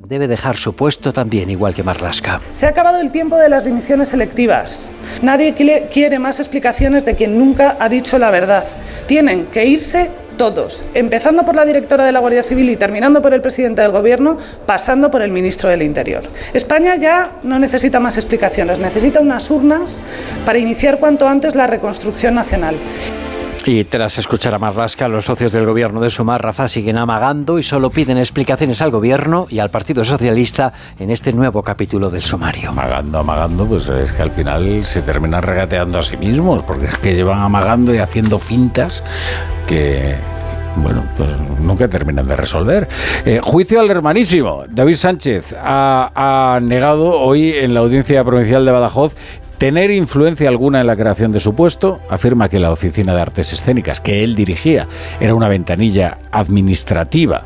debe dejar su puesto también, igual que Marlaska. Se ha acabado el tiempo de las dimisiones selectivas. Nadie quiere más explicaciones de quien nunca ha dicho la verdad. Tienen que irse todos, empezando por la directora de la Guardia Civil y terminando por el presidente del Gobierno, pasando por el ministro del Interior. España ya no necesita más explicaciones, necesita unas urnas para iniciar cuanto antes la reconstrucción nacional. Y tras escuchar a Marlaska, los socios del gobierno de Sumar, Rafa, siguen amagando y solo piden explicaciones al gobierno y al Partido Socialista en este nuevo capítulo del sumario. Amagando, pues es que al final se terminan regateando a sí mismos, porque es que llevan amagando y haciendo fintas que, bueno, pues nunca terminan de resolver. Juicio al hermanísimo. David Sánchez ha negado hoy en la Audiencia Provincial de Badajoz tener influencia alguna en la creación de su puesto. Afirma que la Oficina de Artes Escénicas que él dirigía era una ventanilla administrativa.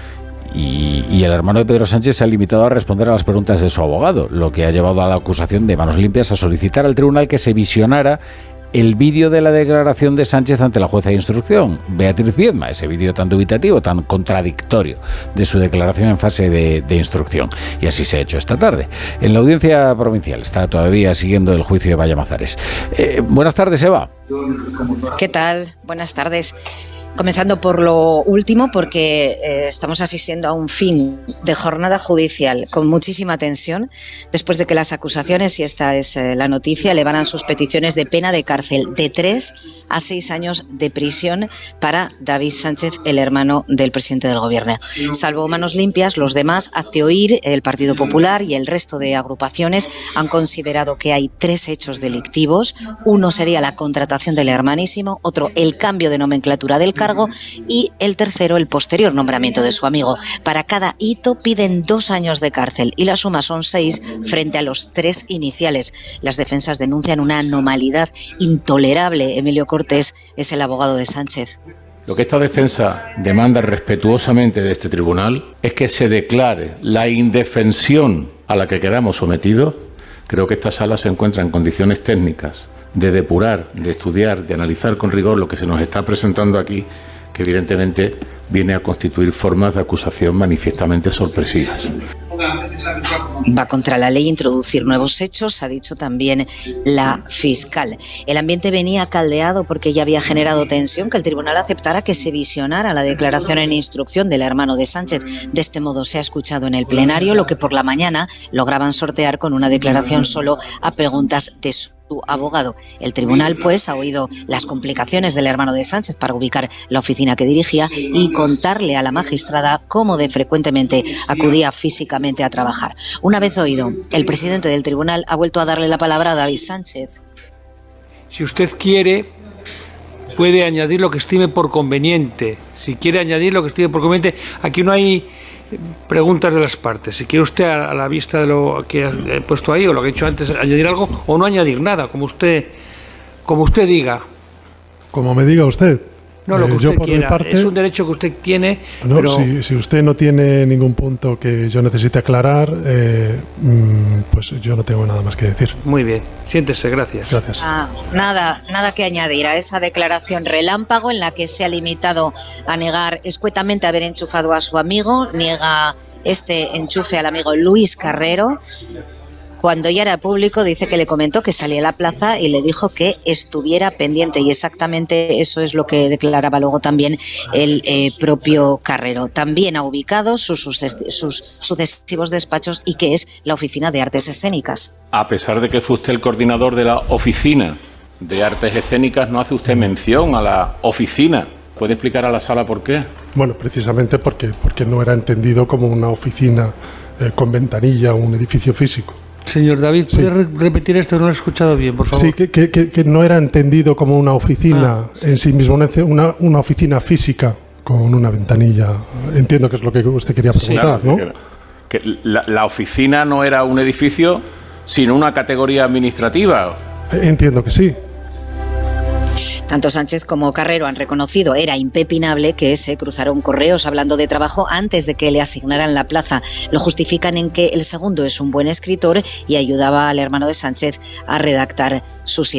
Y el hermano de Pedro Sánchez se ha limitado a responder a las preguntas de su abogado, lo que ha llevado a la acusación de Manos Limpias a solicitar al tribunal que se visionara el vídeo de la declaración de Sánchez ante la jueza de instrucción, Beatriz Viedma, ese vídeo tan dubitativo, tan contradictorio de su declaración en fase de instrucción. Y así se ha hecho esta tarde. En la Audiencia Provincial está todavía siguiendo el juicio de Vallamazares. Buenas tardes, Eva. ¿Qué tal? Buenas tardes. Comenzando por lo último, porque estamos asistiendo a un fin de jornada judicial con muchísima tensión, después de que las acusaciones, y esta es la noticia, elevaran sus peticiones de pena de cárcel de 3 a 6 años de prisión para David Sánchez, el hermano del presidente del gobierno. Salvo Manos Limpias, los demás, Hazte Oír, el Partido Popular y el resto de agrupaciones han considerado que hay 3 hechos delictivos. Uno sería la contratación del hermanísimo, otro el cambio de nomenclatura del cargo y el tercero el posterior nombramiento de su amigo. Para cada hito piden 2 años de cárcel y la suma son 6 frente a los 3 iniciales. Las defensas denuncian una anormalidad intolerable. Emilio Cortés es el abogado de Sánchez. Lo que esta defensa demanda respetuosamente de este tribunal es que se declare la indefensión a la que quedamos sometidos. Creo que esta sala se encuentra en condiciones técnicas de depurar, de estudiar, de analizar con rigor lo que se nos está presentando aquí, que evidentemente viene a constituir formas de acusación manifiestamente sorpresivas. Va contra la ley introducir nuevos hechos, ha dicho también la fiscal. El ambiente venía caldeado porque ya había generado tensión que el tribunal aceptara que se visionara la declaración en instrucción del hermano de Sánchez. De este modo se ha escuchado en el plenario lo que por la mañana lograban sortear con una declaración solo a preguntas de su abogado. El tribunal, pues, ha oído las complicaciones del hermano de Sánchez para ubicar la oficina que dirigía y contarle a la magistrada cómo de frecuentemente acudía físicamente a trabajar. Una vez oído, el presidente del tribunal ha vuelto a darle la palabra a David Sánchez. Si usted quiere, puede añadir lo que estime por conveniente. Si quiere añadir lo que estime por conveniente, aquí no hay preguntas de las partes. Si quiere usted, a la vista de lo que he puesto ahí o lo que he hecho antes, añadir algo o no añadir nada, como usted diga. Como me diga usted. No, lo que usted quiera. Parte, es un derecho que usted tiene. No, pero si usted no tiene ningún punto que yo necesite aclarar, pues yo no tengo nada más que decir. Muy bien. Siéntese, gracias. Gracias. Nada que añadir a esa declaración relámpago en la que se ha limitado a negar escuetamente haber enchufado a su amigo, niega este enchufe al amigo Luis Carrero. Cuando ya era público, dice que le comentó que salía a la plaza y le dijo que estuviera pendiente, y exactamente eso es lo que declaraba luego también el propio Carrero. También ha ubicado sus sucesivos despachos y que es la Oficina de Artes Escénicas. A pesar de que fue usted el coordinador de la Oficina de Artes Escénicas, no hace usted mención a la oficina. ¿Puede explicar a la sala por qué? Bueno, precisamente porque no era entendido como una oficina con ventanilla o un edificio físico. Señor David, ¿puede repetir esto? No lo he escuchado bien, por favor. Sí, que no era entendido como una oficina en sí mismo, una oficina física con una ventanilla. Entiendo que es lo que usted quería preguntar, sí, claro, ¿no? Que la oficina no era un edificio, sino una categoría administrativa. Entiendo que sí. Tanto Sánchez como Carrero han reconocido era impepinable que se cruzaron correos hablando de trabajo antes de que le asignaran la plaza. Lo justifican en que el segundo es un buen escritor y ayudaba al hermano de Sánchez a redactar sus ideas.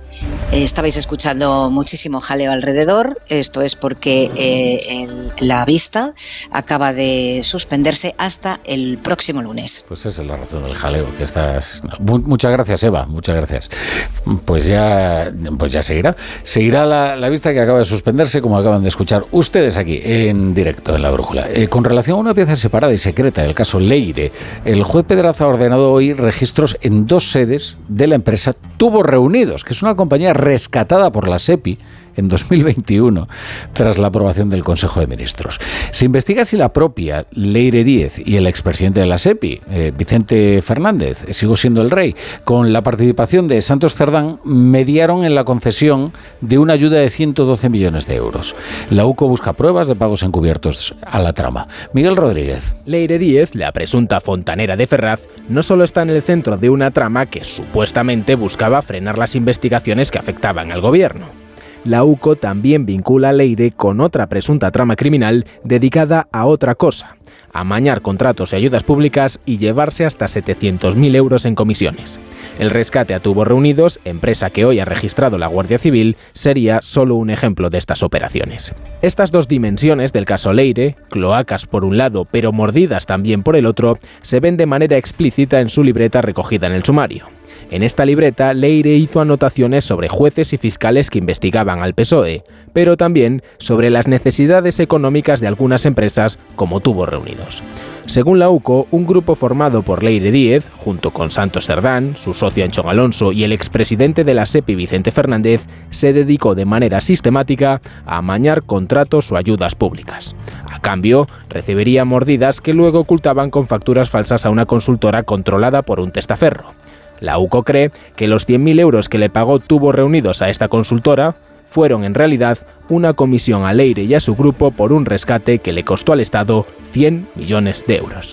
Estabais escuchando muchísimo jaleo alrededor. Esto es porque la vista acaba de suspenderse hasta el próximo lunes. Pues esa es la razón del jaleo que estás. Muchas gracias, Eva, muchas gracias. Pues ya seguirá. Seguirá la vista que acaba de suspenderse, como acaban de escuchar ustedes aquí en directo en La Brújula. Con relación a una pieza separada y secreta del caso Leire, el juez Pedraza ha ordenado hoy registros en 2 sedes de la empresa Tubos Reunidos, que es una compañía rescatada por la SEPI en 2021, tras la aprobación del Consejo de Ministros. Se investiga si la propia Leire Díez y el expresidente de la SEPI, Vicente Fernández, sigo siendo el rey, con la participación de Santos Cerdán, mediaron en la concesión de una ayuda de 112 millones de euros. La UCO busca pruebas de pagos encubiertos a la trama. Miguel Rodríguez. Leire Díez, la presunta fontanera de Ferraz, no solo está en el centro de una trama que supuestamente buscaba frenar las investigaciones que afectaban al gobierno. La UCO también vincula a Leire con otra presunta trama criminal dedicada a otra cosa: amañar contratos y ayudas públicas y llevarse hasta 700.000 euros en comisiones. El rescate a Tubos Reunidos, empresa que hoy ha registrado la Guardia Civil, sería solo un ejemplo de estas operaciones. Estas 2 dimensiones del caso Leire, cloacas por un lado pero mordidas también por el otro, se ven de manera explícita en su libreta recogida en el sumario. En esta libreta, Leire hizo anotaciones sobre jueces y fiscales que investigaban al PSOE, pero también sobre las necesidades económicas de algunas empresas como Tubos Reunidos. Según la UCO, un grupo formado por Leire Díez, junto con Santos Cerdán, su socio Anchón Alonso y el expresidente de la SEPI Vicente Fernández, se dedicó de manera sistemática a amañar contratos o ayudas públicas. A cambio, recibiría mordidas que luego ocultaban con facturas falsas a una consultora controlada por un testaferro. La UCO cree que los 100.000 euros que le pagó Tubos Reunidos a esta consultora fueron en realidad una comisión a Leire y a su grupo por un rescate que le costó al Estado 100 millones de euros.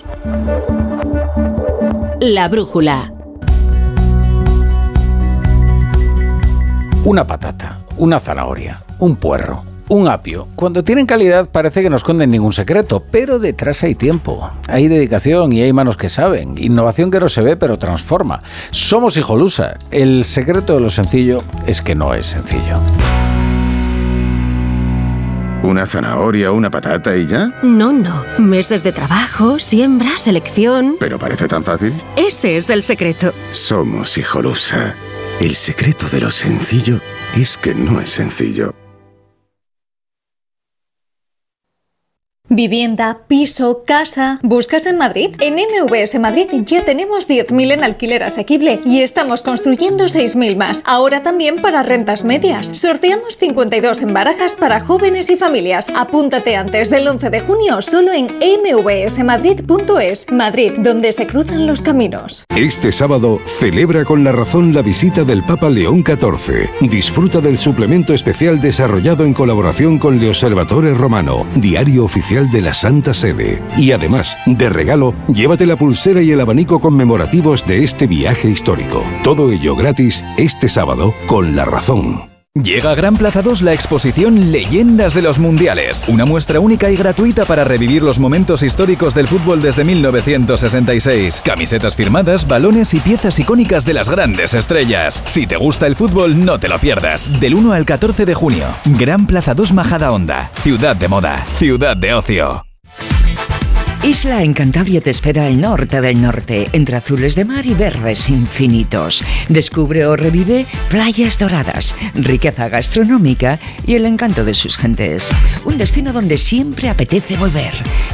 La Brújula. Una patata, una zanahoria, un puerro, un apio. Cuando tienen calidad parece que no esconden ningún secreto, pero detrás hay tiempo, hay dedicación y hay manos que saben. Innovación que no se ve pero transforma. Somos Hijolusa. El secreto de lo sencillo es que no es sencillo. ¿Una zanahoria, una patata y ya? No. Meses de trabajo, siembra, selección... ¿Pero parece tan fácil? Ese es el secreto. Somos Hijolusa. El secreto de lo sencillo es que no es sencillo. Vivienda, piso, casa... ¿Buscas en Madrid? En MVS Madrid ya tenemos 10.000 en alquiler asequible y estamos construyendo 6.000 más. Ahora también para rentas medias. Sorteamos 52 en barajas para jóvenes y familias. Apúntate antes del 11 de junio solo en mvsmadrid.es. Madrid, donde se cruzan los caminos. Este sábado celebra con La Razón la visita del Papa León XIV. Disfruta del suplemento especial desarrollado en colaboración con Le Osservatore Romano, diario oficial de la Santa Sede. Y además, de regalo, llévate la pulsera y el abanico conmemorativos de este viaje histórico. Todo ello gratis este sábado con La Razón. Llega a Gran Plaza 2 la exposición Leyendas de los Mundiales, una muestra única y gratuita para revivir los momentos históricos del fútbol desde 1966. Camisetas firmadas, balones y piezas icónicas de las grandes estrellas. Si te gusta el fútbol, no te lo pierdas. Del 1 al 14 de junio. Gran Plaza 2 Majadahonda. Ciudad de moda, ciudad de ocio. Isla en Cantabria te espera al norte del norte, entre azules de mar y verdes infinitos. Descubre o revive playas doradas, riqueza gastronómica y el encanto de sus gentes. Un destino donde siempre apetece volver.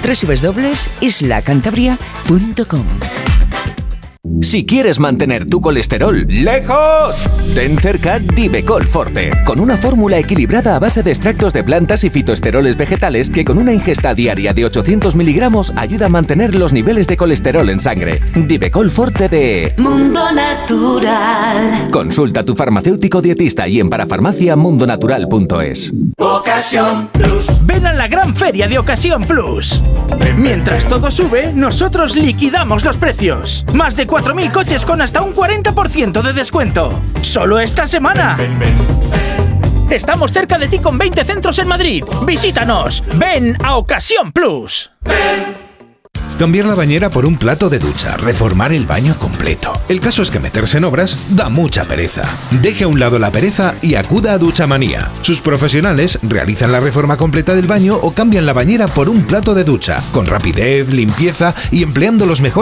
www.islacantabria.com. Si quieres mantener tu colesterol lejos, ten cerca Divecol Forte, con una fórmula equilibrada a base de extractos de plantas y fitoesteroles vegetales que con una ingesta diaria de 800 miligramos ayuda a mantener los niveles de colesterol en sangre. Divecol Forte de Mundo Natural. Consulta a tu farmacéutico dietista y en parafarmacia.mundonatural.es. Ocasión Plus. Ven a la gran feria de Ocasión Plus. Mientras todo sube, nosotros liquidamos los precios. Más de 4.000 coches con hasta un 40% de descuento. ¡Solo esta semana! Estamos cerca de ti con 20 centros en Madrid. Visítanos. Ven a Ocasión Plus. cambiar la bañera por un plato de ducha, reformar el baño completo. El caso es que meterse en obras da mucha pereza. Deje a un lado la pereza y acuda a Duchamanía. Sus profesionales realizan la reforma completa del baño o cambian la bañera por un plato de ducha, con rapidez, limpieza y empleando los mejores